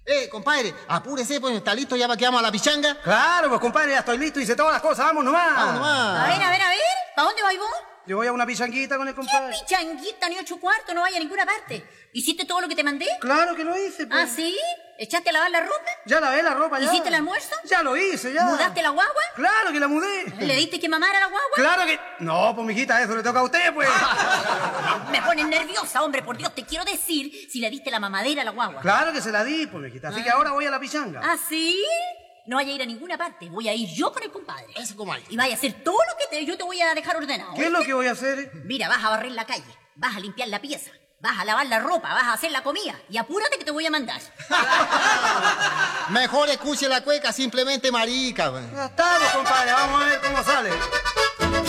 Compadre, apúrese, pues, ¿está listo ya para que vamos a la pichanga? Claro, pues, compadre, ya estoy listo, hice todas las cosas, vamos nomás. Vamos nomás. A ver, ¿para dónde vais vos? Yo voy a una pichanguita con el compadre. ¿Qué pichanguita ni 8 cuartos? No vaya a ninguna parte. ¿Hiciste todo lo que te mandé? Claro que lo hice, pues. ¿Ah, sí? ¿Echaste a lavar la ropa? Ya lavé la ropa, ya. ¿Hiciste el almuerzo? Ya lo hice, ya. ¿Mudaste la guagua? Claro que la mudé. ¿Le diste que mamar a la guagua? Claro que... No, pues, mijita, eso le toca a usted, pues. Me pones nerviosa, hombre, por Dios, te quiero decir si le diste la mamadera a la guagua. Claro que se la di, pues, mijita. Así que ahora voy a la pichanga. ¿Ah, sí? No vaya a ir a ninguna parte, voy a ir yo con el compadre. Eso, comadre. Y vaya a hacer todo lo que yo te voy a dejar ordenado. ¿Qué es lo que voy a hacer? Mira, vas a barrer la calle, vas a limpiar la pieza, vas a lavar la ropa, vas a hacer la comida. Y apúrate que te voy a mandar. Mejor escuche la cueca, simplemente marica. Ya estamos, compadre. Vamos a ver cómo sale.